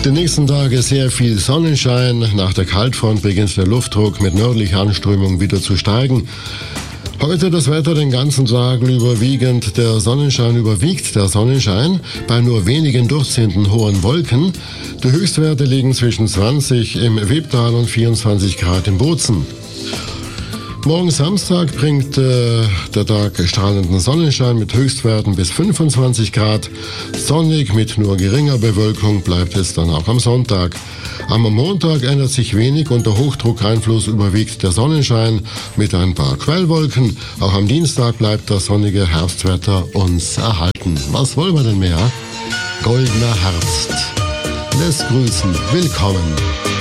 Die nächsten Tage sehr viel Sonnenschein. Nach der Kaltfront beginnt der Luftdruck mit nördlicher Anströmung wieder zu steigen. Heute das Wetter den ganzen Tag überwiegend. Der Sonnenschein überwiegt der Sonnenschein bei nur wenigen durchziehenden hohen Wolken. Die Höchstwerte liegen zwischen 20 im Webtal und 24 Grad in Bozen. Morgen Samstag bringt der Tag strahlenden Sonnenschein mit Höchstwerten bis 25 Grad. Sonnig mit nur geringer Bewölkung bleibt es dann auch am Sonntag. Am Montag ändert sich wenig. Unter Hochdruckeinfluss überwiegt der Sonnenschein mit ein paar Quellwolken. Auch am Dienstag bleibt das sonnige Herbstwetter uns erhalten. Was wollen wir denn mehr? Goldener Herbst lässt grüßen. Willkommen.